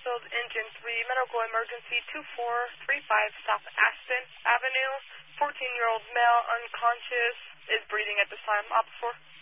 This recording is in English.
Southfield, Engine 3, medical emergency 2435 South Aspen Avenue. 14-year-old male unconscious, is breathing at this time. Op 4.